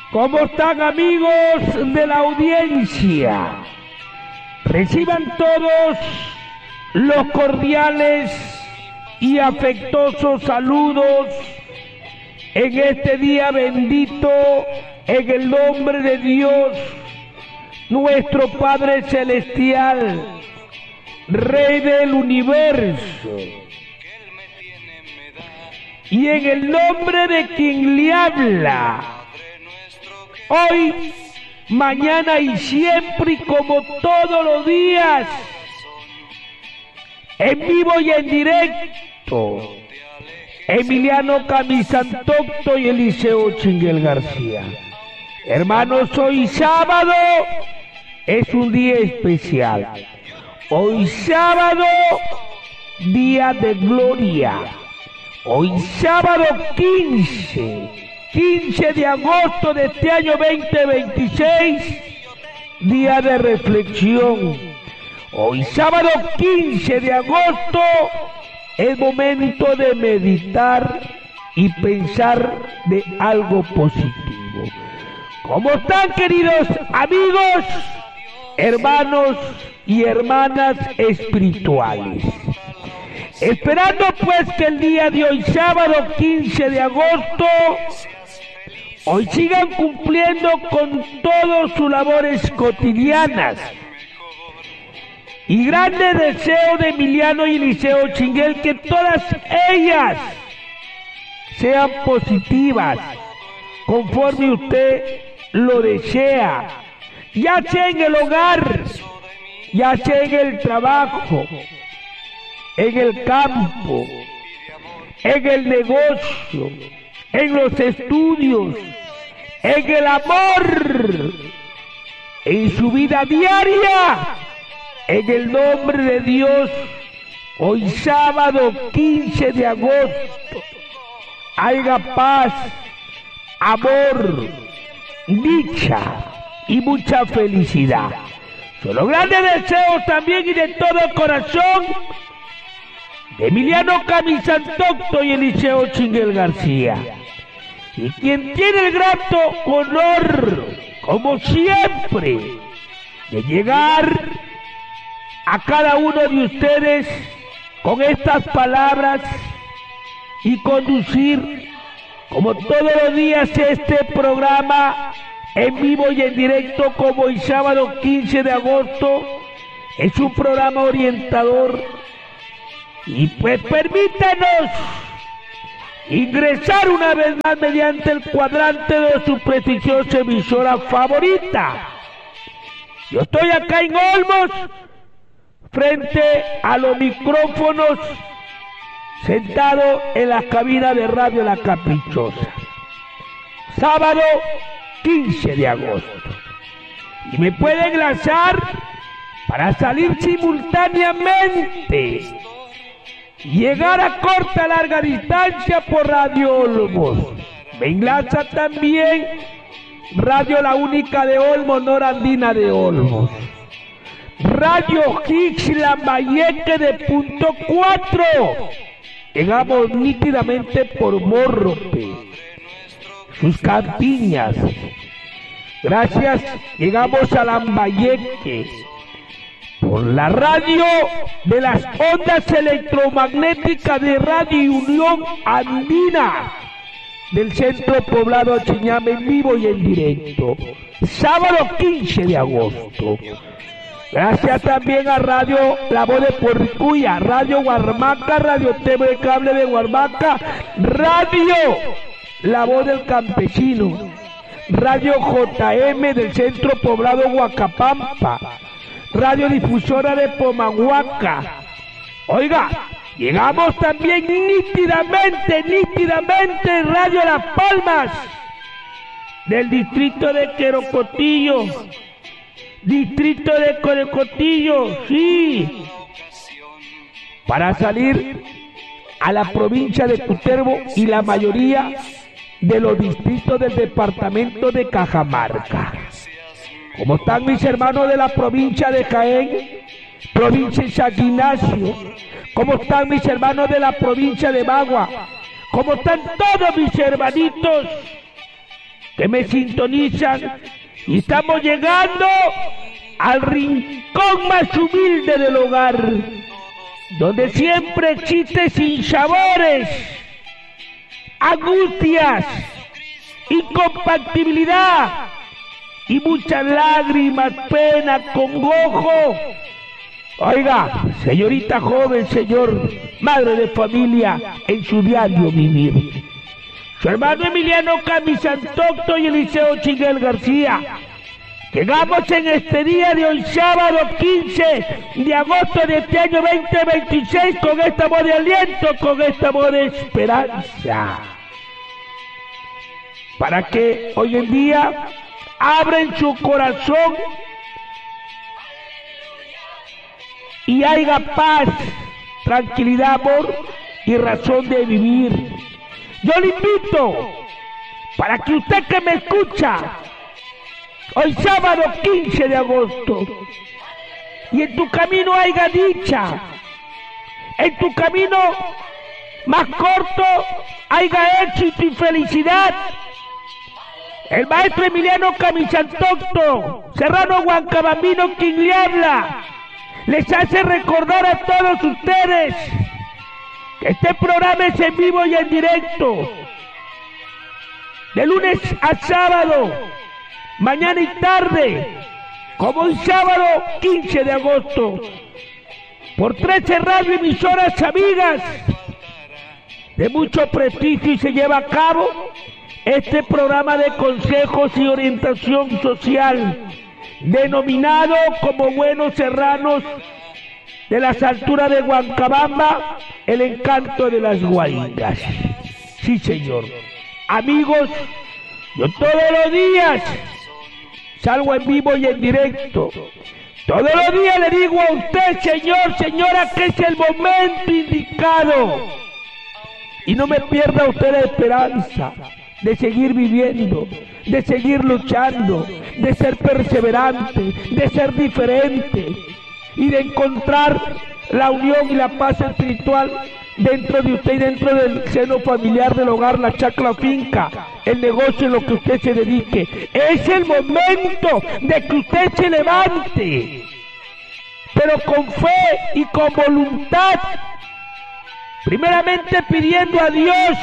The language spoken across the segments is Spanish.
¿Cómo están, amigos de la audiencia? Reciban todos los cordiales y afectuosos saludos en este día bendito, en el nombre de Dios, nuestro Padre Celestial, Rey del Universo, y en el nombre de quien le habla, hoy, mañana y siempre, y como todos los días, en vivo y en directo, Emiliano Camisantocto y Eliseo Chinguel García. Hermanos, hoy sábado es un día especial. Hoy sábado, día de gloria. Hoy sábado 15 de agosto de este año 2026, día de reflexión. Hoy sábado 15 de agosto es momento de meditar y pensar de algo positivo. ¿Cómo están, queridos amigos, hermanos y hermanas espirituales? Esperando pues que el día de hoy, sábado 15 de agosto, hoy sigan cumpliendo con todas sus labores cotidianas. Y grande deseo de Emiliano y Eliseo Chinguel, que todas ellas sean positivas, conforme usted lo desea, ya sea en el hogar, ya sea en el trabajo, en el campo, en el negocio, en los estudios, en el amor, en su vida diaria. En el nombre de Dios, hoy sábado 15 de agosto, haya paz, amor, dicha y mucha felicidad. Son los grandes deseos también y de todo corazón de Emiliano Camisantocto y Eliseo Chinguel García. Y quien tiene el grato honor, como siempre, de llegar a cada uno de ustedes con estas palabras y conducir, como todos los días, este programa en vivo y en directo, como hoy sábado 15 de agosto, es un programa orientador. Y pues permítanos ingresar una vez más mediante el cuadrante de su prestigiosa emisora favorita. Yo estoy acá en Olmos, frente a los micrófonos, sentado en la cabina de Radio La Caprichosa. Sábado 15 de agosto. Y me pueden enlazar para salir simultáneamente, llegar a corta larga distancia por Radio Olmos. Me enlaza también Radio La Única de Olmos, Norandina de Olmos. Radio Higgs Lambayeque de punto 4. Llegamos nítidamente por Morrope, sus campiñas. Gracias, llegamos a Lambayeque por la radio de las ondas electromagnéticas de Radio Unión Andina del centro poblado Chiñame, en vivo y en directo. Sábado 15 de agosto. Gracias también a Radio La Voz de Porricuya, Radio Guarmaca, Radio TV Cable de Guarmaca, Radio La Voz del Campesino, Radio JM del Centro Poblado Huacapampa, Radio Difusora de Pomahuaca. Oiga, llegamos también nítidamente Radio Las Palmas del distrito de Querocotillo. Distrito de Corecotillo, sí, para salir a la provincia de Cutervo y la mayoría de los distritos del departamento de Cajamarca. ¿Cómo están mis hermanos de la provincia de Jaén, provincia de San Ignacio? ¿Cómo están mis hermanos de la provincia de Bagua? ¿Cómo están todos mis hermanitos que me sintonizan y estamos llegando al rincón más humilde del hogar, donde siempre existe sinsabores, angustias, incompatibilidad y muchas lágrimas, pena, congojo. Oiga, señorita joven, señor, madre de familia, en su diario vivir. Su hermano Emiliano Camisantocto y Eliseo Chiguel García. Llegamos en este día de hoy, sábado 15 de agosto de este año 2026, con esta voz de aliento, con esta voz de esperanza. Para que hoy en día abren su corazón y haya paz, tranquilidad, amor y razón de vivir. Yo le invito para que usted que me escucha hoy sábado 15 de agosto y en tu camino haya dicha, en tu camino más corto haya éxito y felicidad. El maestro Emiliano Camisantocto, Serrano Huancabambino, quien le habla, les hace recordar a todos ustedes que este programa es en vivo y en directo, de lunes a sábado, mañana y tarde, como hoy sábado 15 de agosto, por 13 radioemisoras amigas de mucho prestigio, y se lleva a cabo este programa de consejos y orientación social, denominado como Buenos Serranos de las alturas de Huancabamba, el encanto de las guaingas. Sí, señor. Amigos, yo todos los días salgo en vivo y en directo. Todos los días le digo a usted, señor, señora, que es el momento indicado. Y no me pierda usted la esperanza de seguir viviendo, de seguir luchando, de ser perseverante, de ser diferente y de encontrar la unión y la paz espiritual dentro de usted y dentro del seno familiar, del hogar, la chacra, finca, el negocio en lo que usted se dedique. Es el momento de que usted se levante, pero con fe y con voluntad, primeramente pidiendo a Dios,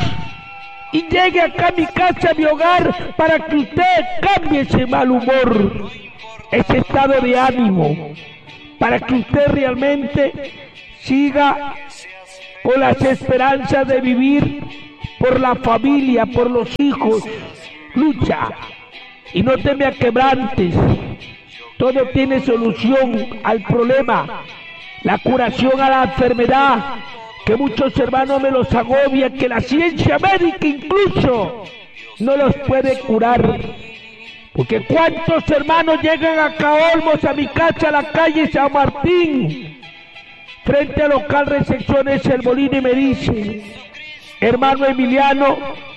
y llegue acá a mi casa, a mi hogar, para que usted cambie ese mal humor, ese estado de ánimo, para que usted realmente siga con las esperanzas de vivir por la familia, por los hijos. Lucha y no te me quebrantes. Todo tiene solución al problema, la curación a la enfermedad, que muchos hermanos me los agobia, que la ciencia médica incluso no los puede curar. Porque cuántos hermanos llegan a Caolmos, a mi casa, a la calle San Martín, frente al local Recepciones El Molino, y me dicen: hermano Emiliano,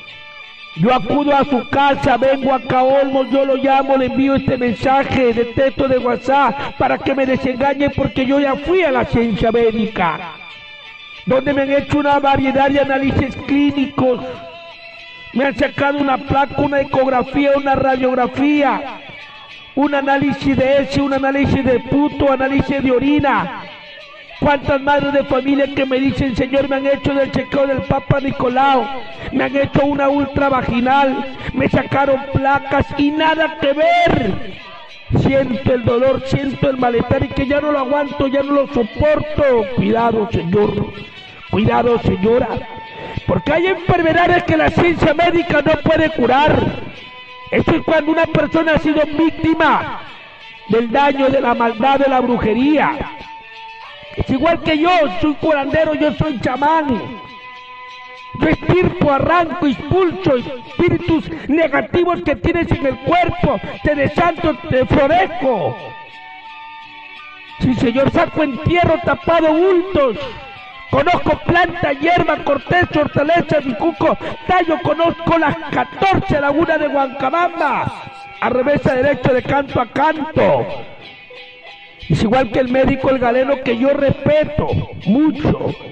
yo acudo a su casa, vengo a Caolmos, yo lo llamo, le envío este mensaje de texto de WhatsApp para que me desengañe, porque yo ya fui a la ciencia médica, donde me han hecho una variedad de análisis clínicos, me han sacado una placa, una ecografía, una radiografía, un análisis de ese, un análisis de puto, análisis de orina. Cuántas madres de familia que me dicen: señor, me han hecho del chequeo del Papa Nicolau, me han hecho una ultravaginal, me sacaron placas y nada que ver. Siento el dolor, siento el malestar y que ya no lo aguanto, ya no lo soporto. Cuidado, señor, cuidado, señora, porque hay enfermedades que la ciencia médica no puede curar. Eso es cuando una persona ha sido víctima del daño, de la maldad, de la brujería. Es igual que yo, soy curandero, yo soy chamán. Yo estirpo, arranco, expulso espíritus negativos que tienes en el cuerpo, te desanto, te florezco. Sí, señor, saco, entierro, tapado bultos. Conozco planta, hierba, corteza, hortaleza, bicuco, tallo, conozco las 14 lagunas de Huancabamba, a revés, a derecho, de canto a canto. Es igual que el médico, el galeno, que yo respeto mucho,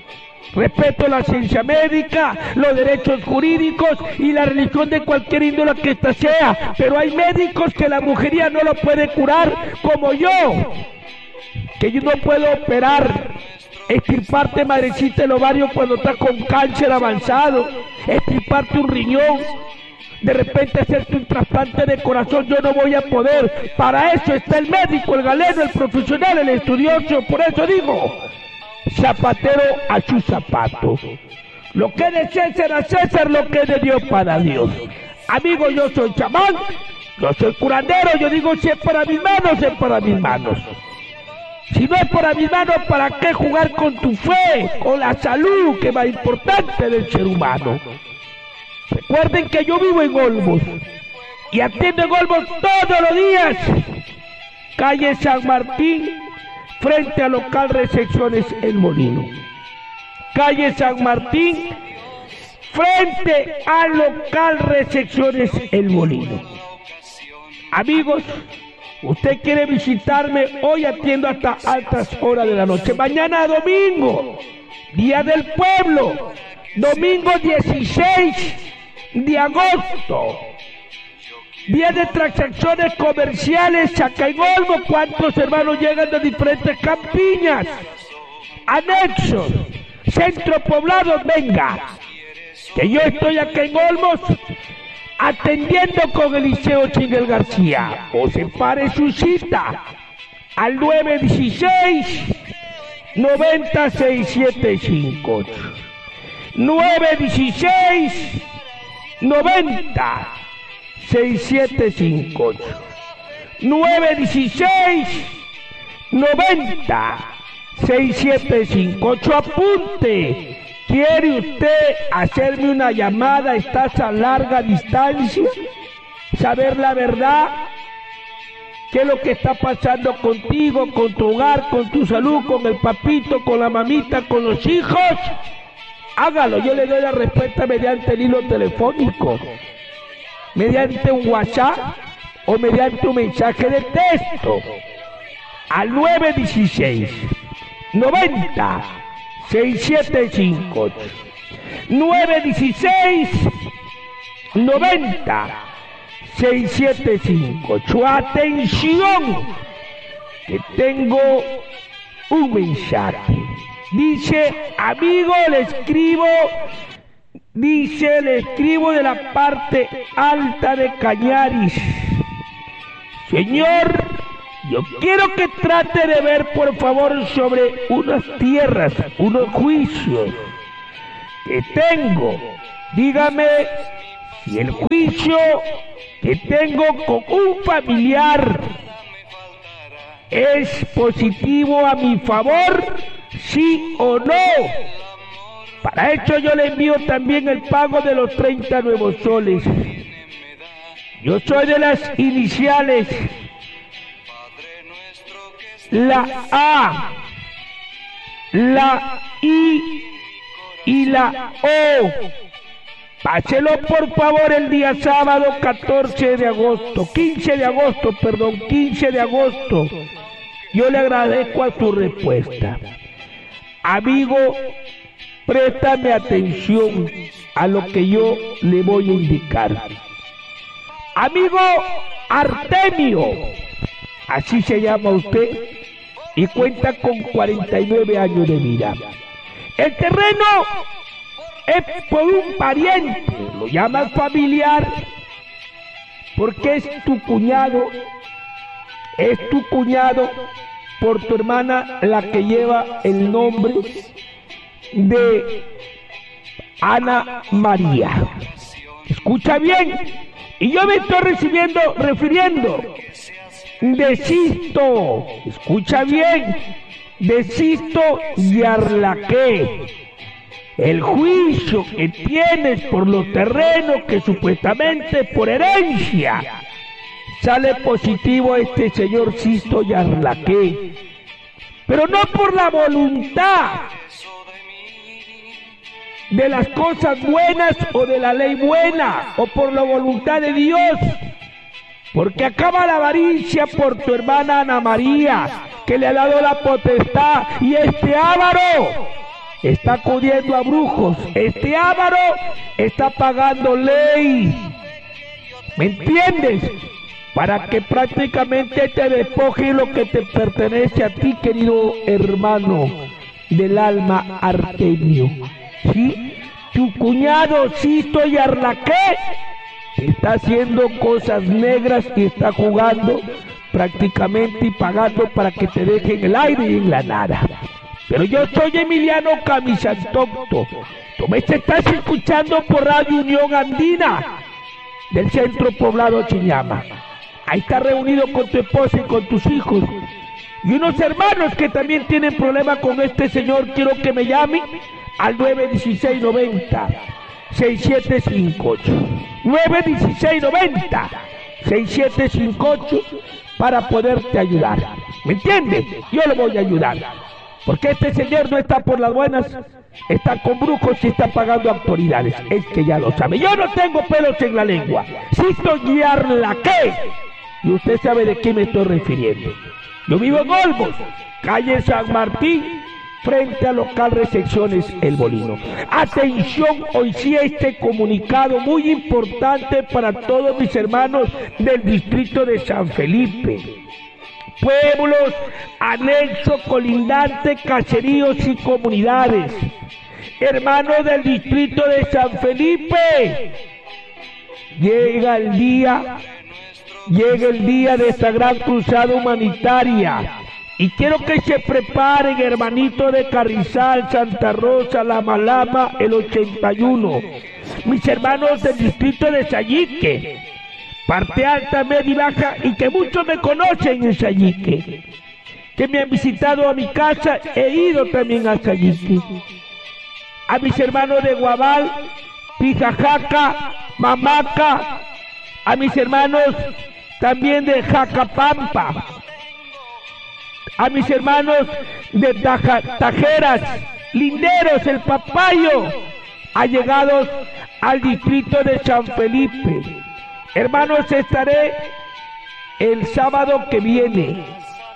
Respeto la ciencia médica, los derechos jurídicos y la religión de cualquier índole que ésta sea, pero hay médicos que la brujería no lo puede curar, como yo, que yo no puedo operar, extirparte, madrecita, el ovario cuando estás con cáncer avanzado, extirparte un riñón, de repente hacerte un trasplante de corazón. Yo no voy a poder. Para eso está el médico, el galeno, el profesional, el estudioso. Por eso digo, zapatero a su zapato. Lo que es de César a César, lo que es de Dios para Dios. Amigo, yo soy chamán, yo soy curandero. Yo digo, si es para mis manos, es para mis manos. Si no es para mis manos, ¿para qué jugar con tu fe, con la salud, que es más importante del ser humano? Recuerden que yo vivo en Olmos y atiendo en Olmos todos los días. Calle San Martín, frente al local Recepciones El Molino. Calle San Martín, frente al local Recepciones El Molino. Amigos, usted quiere visitarme, hoy atiendo hasta altas horas de la noche. Mañana domingo, Día del Pueblo, domingo 16 de agosto, día de transacciones comerciales acá en Olmos. ¿Cuántos hermanos llegan de diferentes campiñas, anexos, centro poblado? Venga, que yo estoy acá en Olmos atendiendo con Eliseo Chingel García. O separe su cita al 916 906758, 916 90 6758, 916 90 6758. Apunte. ¿Quiere usted hacerme una llamada? ¿Estás a larga distancia? ¿Saber la verdad? ¿Qué es lo que está pasando contigo, con tu hogar, con tu salud, con el papito, con la mamita, con los hijos? Hágalo, yo le doy la respuesta mediante el hilo telefónico, mediante un WhatsApp o mediante un mensaje de texto al 916 90 6758, 916 90 6758. Atención, que tengo un mensaje. Dice, amigo, le escribo de la parte alta de Cañaris. Señor, yo quiero que trate de ver, por favor, sobre unas tierras, unos juicios que tengo. Dígame si el juicio que tengo con un familiar es positivo a mi favor, sí o no. Para eso yo le envío también el pago de los 30 nuevos soles. Yo soy de las iniciales, la A, la I y la O. Páselo por favor el día sábado 15 de agosto. 15 de agosto. Yo le agradezco a su respuesta. Amigo, préstame atención a lo que yo le voy a indicar. Amigo Artemio, así se llama usted, y cuenta con 49 años de vida. El terreno es por un pariente, lo llaman familiar, porque es tu cuñado por tu hermana, la que lleva el nombre de Ana María. Escucha bien, y yo me estoy refiriendo de Sisto, escucha bien, de Sisto Yarlaqué. El juicio que tienes por los terrenos que supuestamente por herencia sale positivo a este señor Sisto Yarlaqué, pero no por la voluntad de las cosas buenas o de la ley buena o por la voluntad de Dios, porque acaba la avaricia por tu hermana Ana María, que le ha dado la potestad, y este avaro está acudiendo a brujos. Este avaro está pagando ley. ¿Me entiendes? Para que prácticamente te despoje lo que te pertenece a ti, querido hermano del alma Artemio. ¿Sí? Tu cuñado Sisto y Arlaqué está haciendo cosas negras y está jugando prácticamente y pagando para que te dejen el aire y en la nada. Pero yo soy Emiliano Camisantocto. Tú me estás escuchando por Radio Unión Andina del Centro Poblado Chiñama. Ahí estás reunido con tu esposa y con tus hijos. Y unos hermanos que también tienen problemas con este señor. Quiero que me llame al 916-90-6758. 916-90-6758 para poderte ayudar. ¿Me entiendes? Yo le voy a ayudar. Porque este señor no está por las buenas, está con brujos y está pagando autoridades. Es que ya lo sabe. Yo no tengo pelos en la lengua. Sisto y Arlaqué. Y usted sabe de qué me estoy refiriendo. Yo vivo en Olmos, calle San Martín, frente al local Recepciones El Molino. Atención, hoy sí este comunicado muy importante para todos mis hermanos del distrito de San Felipe. Pueblos, anexos, colindantes, caseríos y comunidades. Hermanos del distrito de San Felipe, llega el día de esta gran cruzada humanitaria. Y quiero que se preparen, hermanito de Carrizal, Santa Rosa, Lama Lama, el 81. Mis hermanos del distrito de Sayique, parte alta, media y baja, y que muchos me conocen en Sayique, que me han visitado a mi casa, he ido también a Sayique. A mis hermanos de Guabal, Pijajaca, Mamaca, a mis hermanos también de Jacapampa, a mis hermanos de Tajeras, Linderos, El Papayo, allegados al distrito de San Felipe. Hermanos, estaré el sábado que viene,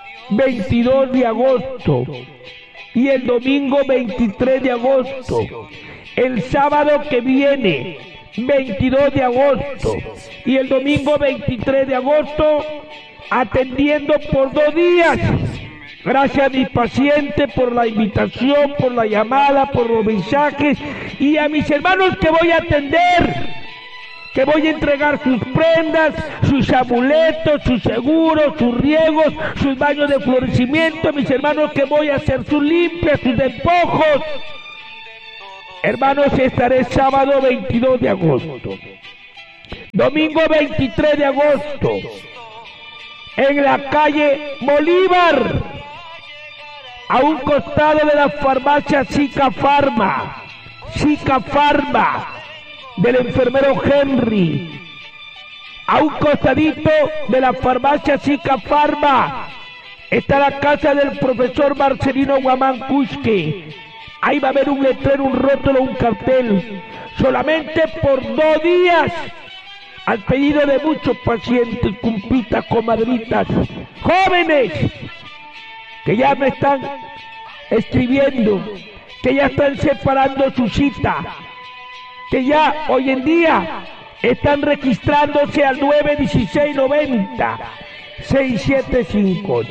22 de agosto, y el domingo 23 de agosto. El sábado que viene, 22 de agosto, y el domingo 23 de agosto, atendiendo por 2 días. Gracias a mis pacientes por la invitación, por la llamada, por los mensajes, y a mis hermanos que voy a atender, que voy a entregar sus prendas, sus amuletos, sus seguros, sus riegos, sus baños de florecimiento, mis hermanos que voy a hacer sus limpias, sus despojos. Hermanos, estaré sábado 22 de agosto, domingo 23 de agosto, en la calle Bolívar, a un costado de la farmacia Sica Farma, del enfermero Henry, a un costadito de la farmacia Sica Farma, está la casa del profesor Marcelino Guamán Cusque. Ahí va a haber un letrero, un rótulo, un cartel, solamente por 2 días, al pedido de muchos pacientes, cumpitas, comadritas, jóvenes, que ya me están escribiendo, que ya están separando su cita, que ya hoy en día están registrándose al 916-90-6758.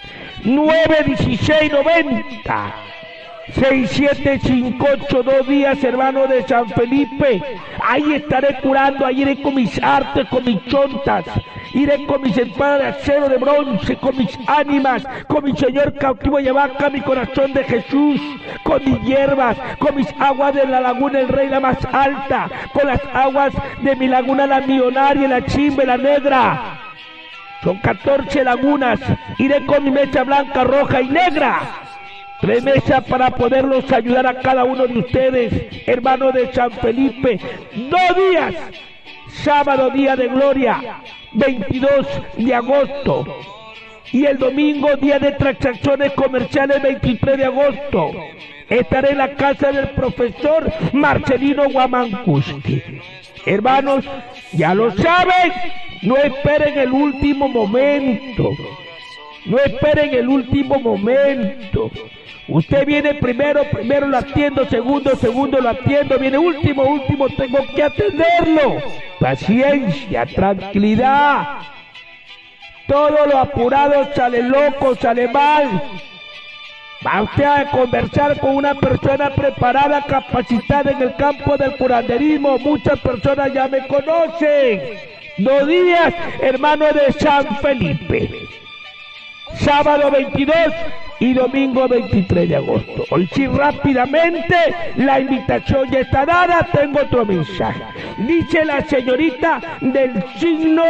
916-90-6758, 2 días, hermano de San Felipe. Ahí estaré curando, ahí iré con mis artes, con mis chontas, iré con mis espadas de acero, de bronce, con mis ánimas, con mi Señor cautivo y vaca, mi corazón de Jesús, con mis hierbas, con mis aguas de la laguna El Rey, la más alta, con las aguas de mi laguna La Millonaria, la Chimba, la Negra. Son 14 lagunas. Iré con mi mecha blanca, roja y negra. 3 mesas para poderlos ayudar a cada uno de ustedes, hermanos de San Felipe. 2 días. Sábado, día de gloria, 22 de agosto. Y el domingo, día de transacciones comerciales, 23 de agosto. Estaré en la casa del profesor Marcelino Guamancusqui. Hermanos, ya lo saben, no esperen el último momento. No esperen el último momento. Usted viene primero lo atiendo, segundo lo atiendo, viene último, tengo que atenderlo. Paciencia, tranquilidad. Todo lo apurado sale loco, sale mal. Va usted a conversar con una persona preparada, capacitada en el campo del curanderismo. Muchas personas ya me conocen. 2 días, hermano de San Felipe. Sábado 22 y domingo 23 de agosto. Hoy sí, rápidamente, la invitación ya está dada. Tengo otro mensaje. Dice la señorita del signo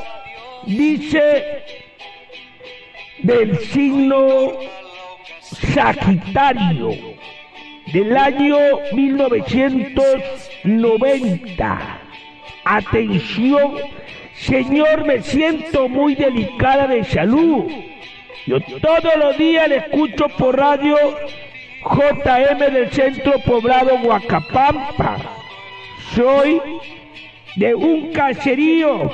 Sagitario, del año 1990. Atención, señor, me siento muy delicada de salud. Yo todos los días le escucho por radio JM del Centro Poblado Huacapampa. Soy de un caserío.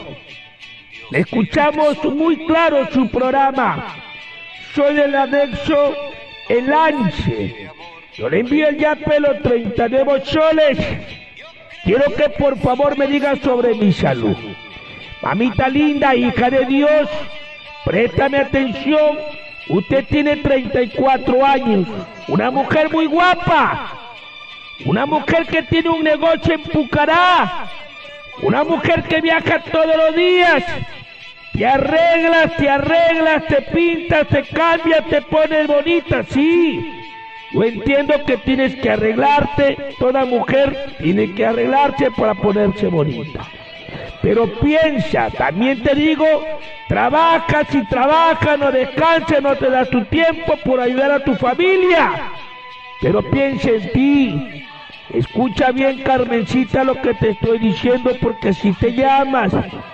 Le escuchamos muy claro su programa. Soy del anexo El Anche. Yo le envío el yape los 39 soles. Quiero que por favor me diga sobre mi salud. Mamita linda, hija de Dios, préstame atención. Usted tiene 34 años. Una mujer muy guapa. Una mujer que tiene un negocio en Pucará. Una mujer que viaja todos los días. Te arreglas, te pintas, te cambias, te pones bonita, sí. Yo entiendo que tienes que arreglarte. Toda mujer tiene que arreglarse para ponerse bonita. Pero piensa, también te digo, trabajas y trabajas, no descansas, no te das tu tiempo por ayudar a tu familia. Pero piensa en ti. Escucha bien, Carmencita, lo que te estoy diciendo, porque si te llamas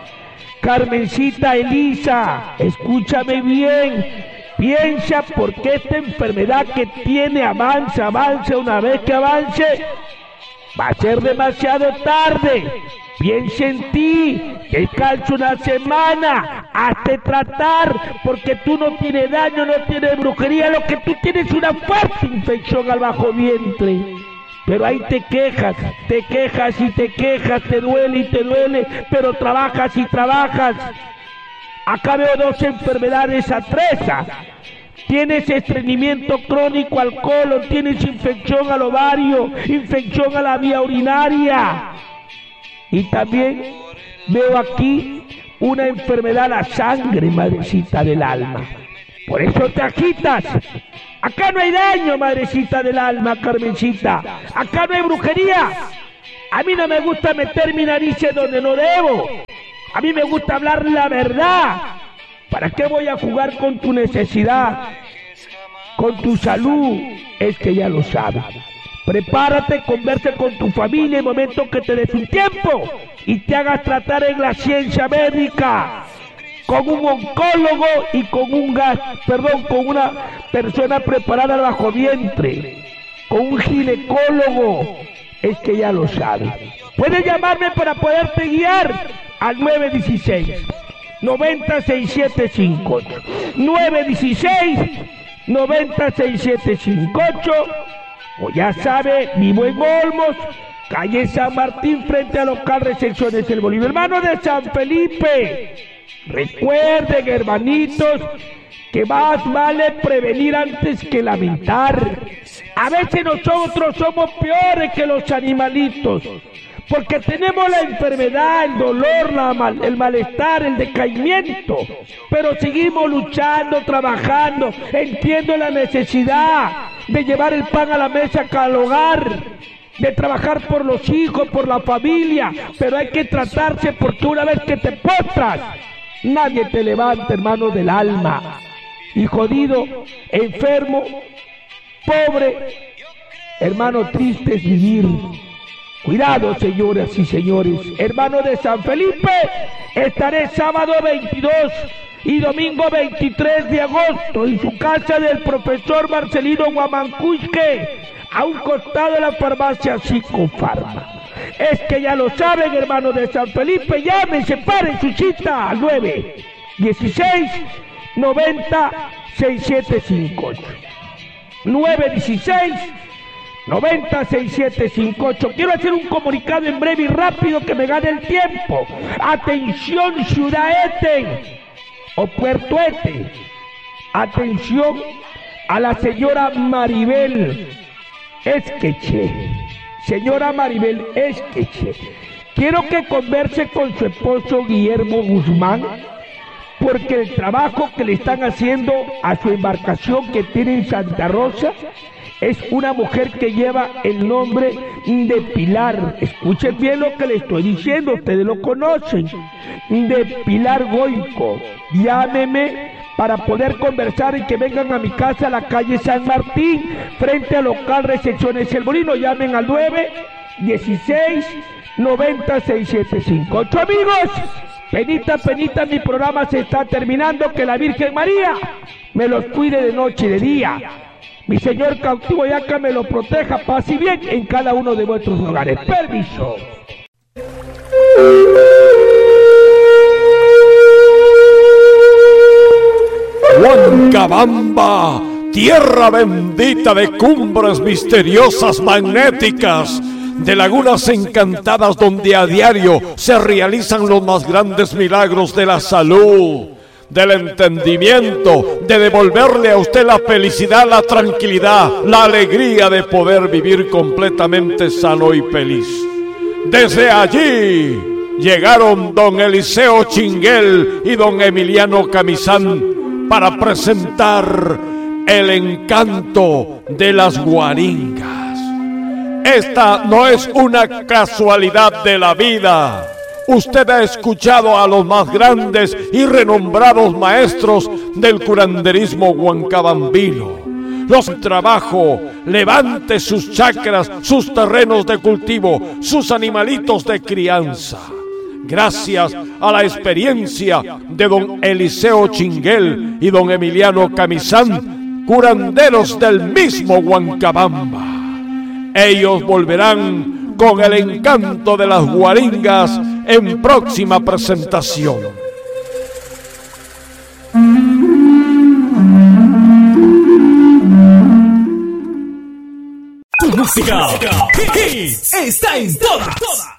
Carmencita Elisa, escúchame bien. Piensa, porque esta enfermedad que tiene avanza, una vez que avance, va a ser demasiado tarde. Piensa en ti, descansa una semana, hazte tratar, porque tú no tienes daño, no tienes brujería, lo que tú tienes es una fuerte infección al bajo vientre. Pero ahí te quejas y te quejas, te duele, pero trabajas y trabajas. Acá veo 2 enfermedades atrasas. Tienes estreñimiento crónico al colon, tienes infección al ovario, infección a la vía urinaria. Y también veo aquí una enfermedad a la sangre, madrecita del alma. Por eso te agitas. Acá no hay daño, madrecita del alma, Carmencita. Acá no hay brujería. A mí no me gusta meter mi nariz donde no debo. A mí me gusta hablar la verdad. ¿Para qué voy a jugar con tu necesidad? Con tu salud. Es que ya lo sabes. Prepárate, converse con tu familia en el momento que te des un tiempo y te hagas tratar en la ciencia médica, con un oncólogo y con una persona preparada al bajo vientre, con un ginecólogo. Es que ya lo sabes. Puedes llamarme para poderte guiar al 916-906758. 916-906758. O ya sabe, vivo en Olmos, calle San Martín, frente al local Recepciones El Bolívar. Hermano de San Felipe, recuerden, hermanitos, que más vale prevenir antes que lamentar. A veces nosotros somos peores que los animalitos, porque tenemos la enfermedad, el dolor, el malestar, el decaimiento, pero seguimos luchando, trabajando. Entiendo la necesidad de llevar el pan a la mesa al hogar, de trabajar por los hijos, por la familia, pero hay que tratarse, porque una vez que te postras, nadie te levanta, hermano del alma. Y jodido, enfermo, pobre, hermano, triste es vivir. Cuidado, señoras y señores. Hermano de San Felipe, estaré sábado 22 y domingo 23 de agosto en su casa del profesor Marcelino Guamancusque, a un costado de la farmacia Psicofarma. Es que ya lo saben, hermano de San Felipe, llamen, separen su cita al 916-90-6758. 916-906758. Quiero hacer un comunicado en breve y rápido que me gane el tiempo. Atención, Ciudad Eten o Puerto Ete. Atención a la señora Maribel Esqueche. Señora Maribel Esqueche, quiero que converse con su esposo Guillermo Guzmán, porque el trabajo que le están haciendo a su embarcación que tiene en Santa Rosa es una mujer que lleva el nombre de Pilar. Escuchen bien lo que le estoy diciendo, ustedes lo conocen. De Pilar Goico. Llámeme para poder conversar y que vengan a mi casa a la calle San Martín, frente al local Recepciones El Molino. Llamen al 916-906758. Amigos, penita, penita, mi programa se está terminando. Que la Virgen María me los cuide de noche y de día. Mi Señor cautivo Yaca me lo proteja, paz y bien en cada uno de vuestros hogares. Permiso. Huancabamba, tierra bendita de cumbres misteriosas magnéticas, de lagunas encantadas donde a diario se realizan los más grandes milagros de la salud, del entendimiento, de devolverle a usted la felicidad, la tranquilidad, la alegría de poder vivir completamente sano y feliz. Desde allí llegaron don Eliseo Chinguel y don Emiliano Camizán para presentar el encanto de las guaringas. Esta no es una casualidad de la vida. Usted ha escuchado a los más grandes y renombrados maestros del curanderismo huancabambino. Los trabajo, levante sus chacras, sus terrenos de cultivo, sus animalitos de crianza. Gracias a la experiencia de don Eliseo Chinguel y don Emiliano Camizán, curanderos del mismo Huancabamba. Ellos volverán con el encanto de las guaringas en próxima presentación. Tu música está en todas.